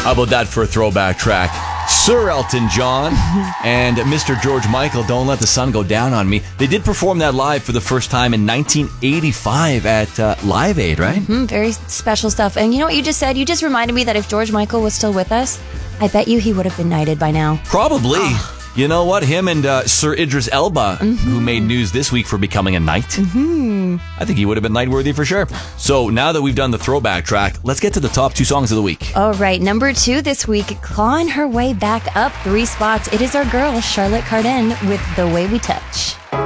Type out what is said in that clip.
How about that for a throwback track? Sir Elton John and Mr. George Michael, Don't Let the Sun Go Down on Me. They did perform that live for the first time in 1985 at Live Aid, right? Very special stuff. And you know what you just said? You just reminded me that if George Michael was still with us, I bet you he would have been knighted by now. Probably. You know what? Him and Sir Idris Elba, who made news this week for becoming a knight. I think he would have been knight-worthy for sure. So now that we've done the throwback track, let's get to the top 2 songs of the week. All right, number 2 this week, clawing her way back up 3 spots. It is our girl, Charlotte Cardin, with The Way We Touch.